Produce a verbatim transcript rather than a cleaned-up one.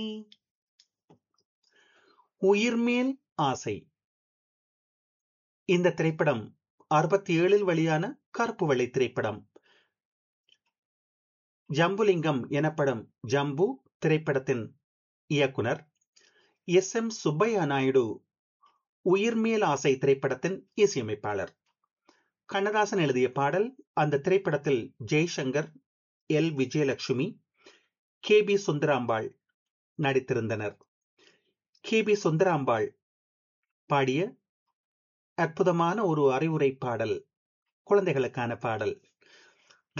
உயிர்மேல் ஆசை. இந்த திரைப்படம் அறுபத்தி ஏழில் வெளியான கருப்பு வெள்ளை திரைப்படம். ஜம்புலிங்கம் எனப்படும் ஜம்பு திரைப்படத்தின் இயக்குனர். எஸ் எம் சுப்பையா நாயுடு உயிர்மேல் ஆசை திரைப்படத்தின் இசையமைப்பாளர். கண்ணதாசன் எழுதிய பாடல். அந்த திரைப்படத்தில் Jaishankar, L Vijayalakshmi, K P Sundarambal நடித்திருந்தனர். கே பி சுந்தராம்பாள் பாடிய அற்புதமான ஒரு அறிவுரை பாடல், குழந்தைகளுக்கான பாடல்.